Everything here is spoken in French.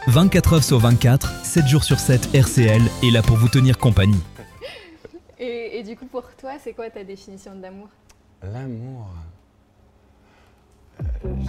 24 heures sur 24, 7 jours sur 7, RCL est là pour vous tenir compagnie. Et du coup, pour toi, c'est quoi ta définition de l'amour ? L'amour.